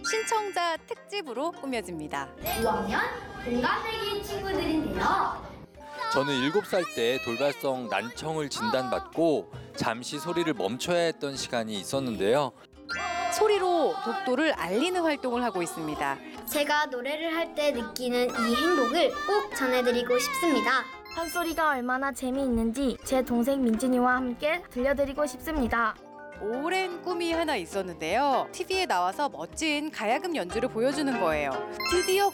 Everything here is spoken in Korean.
신청자 특집으로 꾸며집니다. 5학년 동갑내기 친구들인데요. 저는 7살 때 돌발성 난청을 진단받고 잠시 소리를 멈춰야 했던 시간이 있었는데요. 소리로 독도를 알리는 활동을 하고 있습니다. 제가 노래를 할 때 느끼는 이 행복을 꼭 전해드리고 싶습니다. 판소리가 얼마나 재미있는지 제 동생 민진이와 함께 들려드리고 싶습니다. 오랜 꿈이 하나 있었는데요. TV에 나와서 멋진 가야금 연주를 보여주는 거예요. 드디어